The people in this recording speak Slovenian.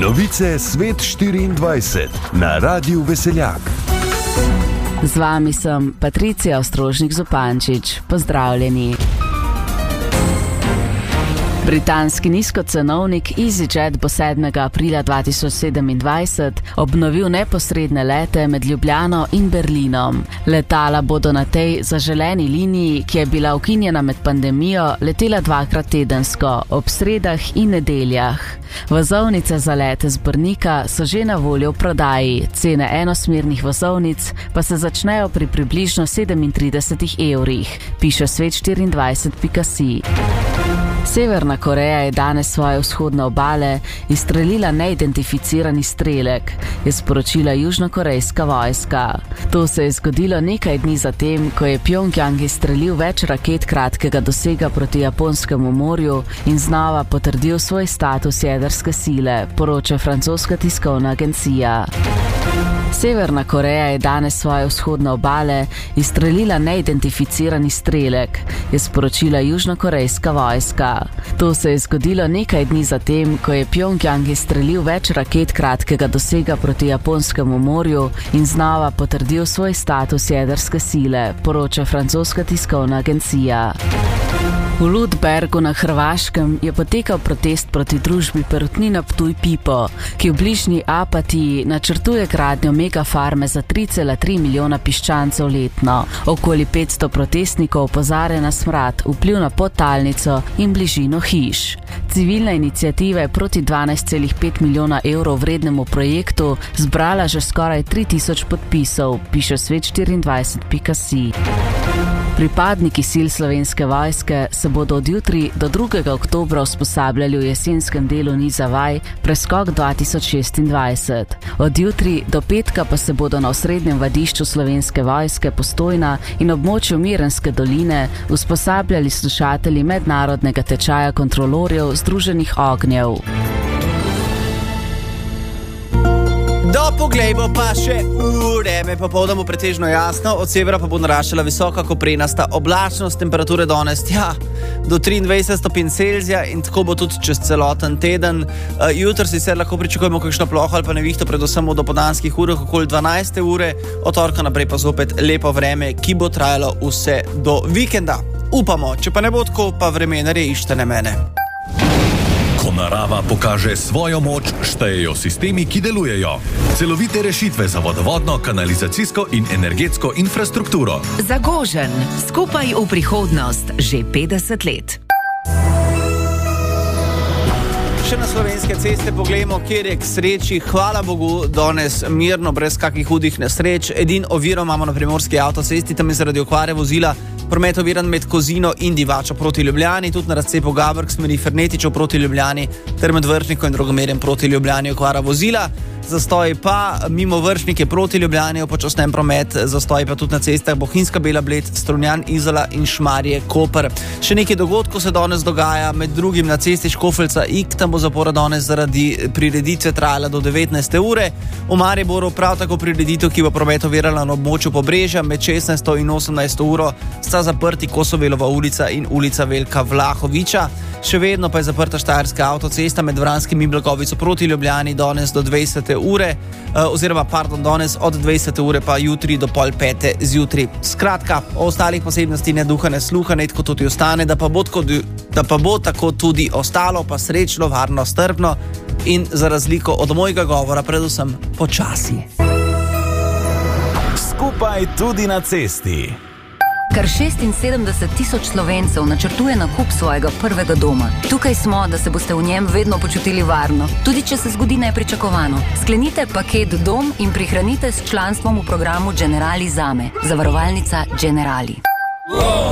Novice Svet 24 na Radiu Veseljak. Z vami sem Patricija Ostrožnik-Zupančič. Pozdravljeni. Britanski nizkocenovnik EasyJet bo 7. aprila 2027 obnovil neposredne lete med Ljubljano in Berlinom. Letala bodo na tej zaželeni liniji, ki je bila ukinjena med pandemijo, letela 2-krat tedensko, ob sredah in nedeljah. Vozovnice za lete z Brnika so že na voljo v prodaji, cene enosmernih vozovnic pa se začnejo pri približno 37 evrih, piše svet24.si. Severna Koreja je danes svoje vzhodne obale izstrelila neidentificiran izstrelek, je sporočila južnokorejska vojska. To se je zgodilo nekaj dni zatem, ko je Pjongjang izstrelil več raket kratkega dosega proti Japonskemu morju in znova potrdil svoj status jedrske sile, poroča francoska tiskovna agencija. Severna Koreja je danes svoje vzhodne obale izstrelila neidentificiran izstrelek, je sporočila južnokorejska vojska. To se je zgodilo nekaj dni zatem, ko je Pjongjang izstrelil več raket kratkega dosega proti Japonskemu morju in znova potrdil svoj status jedrske sile, poroča francoska tiskovna agencija. V Ludbergu na Hrvaškem je potekal protest proti družbi Perutnina Ptuj Pipo, ki v bližnji Apatiji načrtuje gradnjo megafarme za 3,3 milijona piščancev letno. Okoli 500 protestnikov opozarja na smrad, vpliv na podtalnico in bližino hiš. Civilna iniciativa je proti 12,5 milijona evrov vrednemu projektu zbrala že skoraj 3000 podpisov, piše svet24.si. Pripadniki sil Slovenske vojske se bodo od jutri do 2. oktobra usposabljali v jesenskem delu niza vaj Preskok 2026. Od jutri do petka pa se bodo na osrednjem vadišču Slovenske vojske Postojna in območju Mirenske doline usposabljali slušatelji mednarodnega tečaja kontrolorjev Združenih ognjev. Do poglejbo pa še vreme. Popoldan bo pretežno jasno, od severa pa bo naraščala visoka koprenasta oblačnost, temperature danes do 23 stopinj Celzija in tako bo tudi čez celoten teden. Jutri sicer lahko pričakujemo kakšno ploho ali pa nevihto, predvsem v dopoldanskih urah okoli 12. ure, od torka naprej pa zopet lepo vreme, ki bo trajalo vse do vikenda. Upamo, če pa ne bo tako, pa vremenarji iščete mene. Ko narava pokaže svojo moč, štejejo sistemi, ki delujejo. Celovite rešitve za vodovodno, kanalizacijsko in energetsko infrastrukturo. Zagožen, skupaj v prihodnost, že 50 let. Še na slovenske ceste poglejmo, kjer je k sreči, hvala Bogu, danes mirno, brez kakih hudih nesreč. Edin oviro imamo na primorski avtocesti, tam je zaradi okvare vozila promet oviran med Kozino in Divačo proti Ljubljani, tudi na razcepu Gabrk smeri Fernetičev proti Ljubljani ter med Vršnikom in Drogomerjem proti Ljubljani okvara vozila. Zastoj pa mimo Vršnike proti Ljubljani, upočasnjen promet, zastoj pa tudi na cestah Bohinjska Bela Bled, Strunjan, Izola in Šmarje Koper. Še nekaj dogodkov se danes dogaja, med drugim na cesti Škofeljca-Ig, tam bo zapora danes zaradi prireditve trajala do 19. ure. V Mariboru prav tako prireditev, ki bo promet ovirala na območju Pobrežja, med 16. in 18. uro sta zaprti Kosovelova ulica in ulica Veljka Vlahoviča. Še vedno pa je zaprta Štajerska avtocesta med Vranskim in Blagovico proti Ljubljani danes do 20. ure, danes od 20. ure pa jutri do 4:30 zjutraj. Skratka, o ostalih posebnosti ne duha ne sluha, ne tako tudi ostane, da pa bo tako tudi ostalo, pa srečno, varno, strpno in za razliko od mojega govora predvsem počasi. Skupaj tudi na cesti. Kar 76 tisoč Slovencev načrtuje nakup svojega prvega doma. Tukaj smo, da se boste v njem vedno počutili varno, tudi če se zgodi nepričakovano. Sklenite paket Dom in prihranite s članstvom v programu Generali Zame. Zavarovalnica Generali.